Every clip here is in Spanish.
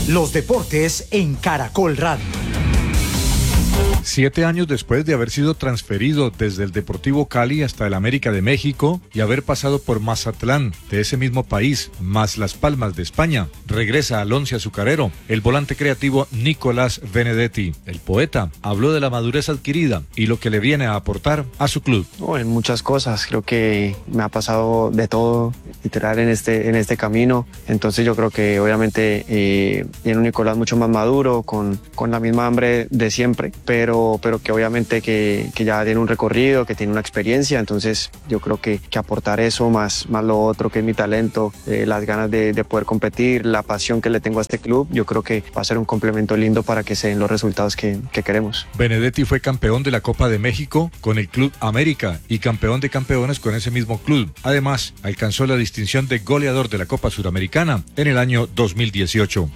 Los deportes en Caracol Radio. 7 años después de haber sido transferido desde el Deportivo Cali hasta el América de México y haber pasado por Mazatlán de ese mismo país, más Las Palmas de España, regresa al once azucarero el volante creativo Nicolás Benedetti. El poeta habló de la madurez adquirida y lo que le viene a aportar a su club. En muchas cosas, creo que me ha pasado de todo, literal, en este camino. Entonces yo creo que obviamente tiene un Nicolás mucho más maduro, con la misma hambre de siempre, pero que obviamente que ya tiene un recorrido, que tiene una experiencia. Entonces yo creo que aportar eso más lo otro que es mi talento, las ganas de poder competir, la pasión que le tengo a este club, yo creo que va a ser un complemento lindo para que se den los resultados que queremos. Benedetti fue campeón de la Copa de México con el Club América y campeón de campeones con ese mismo club. Además, alcanzó la distinción de goleador de la Copa Suramericana en el año 2018.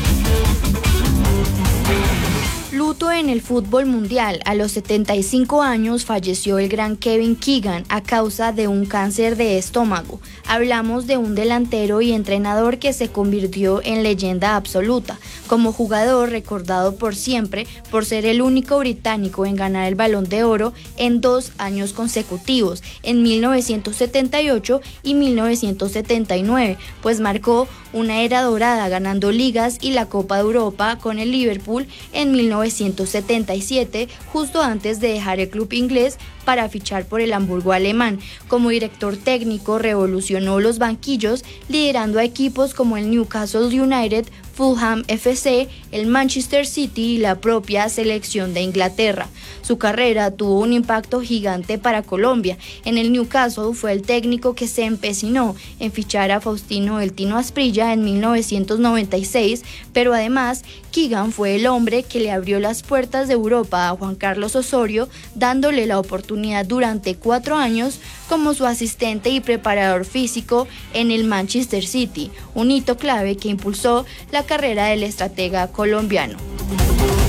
Luto en el fútbol mundial. A los 75 años falleció el gran Kevin Keegan a causa de un cáncer de estómago. Hablamos de un delantero y entrenador que se convirtió en leyenda absoluta. Como jugador, recordado por siempre por ser el único británico en ganar el Balón de Oro en 2 años consecutivos, en 1978 y 1979, pues marcó una era dorada ganando ligas y la Copa de Europa con el Liverpool en 1977, justo antes de dejar el club inglés para fichar por el Hamburgo alemán. Como director técnico revolucionó los banquillos, liderando a equipos como el Newcastle United, Fulham FC, el Manchester City y la propia selección de Inglaterra. Su carrera tuvo un impacto gigante para Colombia. En el Newcastle fue el técnico que se empecinó en fichar a Faustino El Tino Asprilla en 1996, pero además Keegan fue el hombre que le abrió las puertas de Europa a Juan Carlos Osorio, dándole la oportunidad durante 4 años como su asistente y preparador físico en el Manchester City, un hito clave que impulsó la carrera del estratega colombiano.